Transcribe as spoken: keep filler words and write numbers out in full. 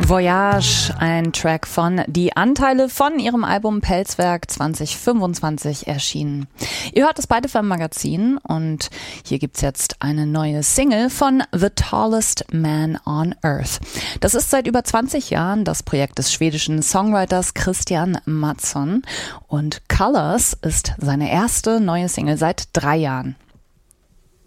Voyage, ein Track von Die Anteile von ihrem Album Pelzwerk zwanzig fünfundzwanzig erschienen. Ihr hört das beide vom Magazin und hier gibt's jetzt eine neue Single von The Tallest Man on Earth. Das ist seit über zwanzig Jahren das Projekt des schwedischen Songwriters Christian Mattsson und Colors ist seine erste neue Single seit drei Jahren.